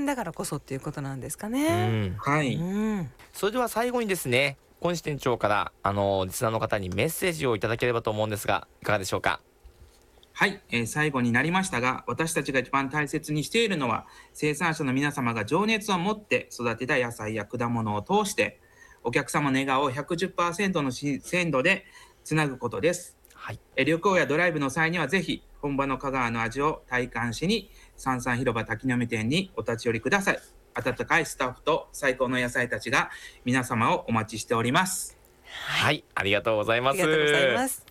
だからこそっていうことなんですかうね。 ん。 うはい。 ん。 それでは最後にですね、小西店長から、リスナーの方にメッセージをいただければと思うんですが、いかがでしょうか？ はい、最後になりましたが、私たちが一番大切にしているのは、生産者の皆様が情熱を持って育てた野菜や果物を通して、お客様の笑顔を110%の鮮度でつなぐことです。 はい。 旅行やドライブの際にはぜひ、本場の香川の味を体感しに、三々広場滝の実店にお立ち寄りください。温かいスタッフと最高の野菜たちが皆様をお待ちしております。 はい。 はい、ありがとうございまありがとうございす。 ます。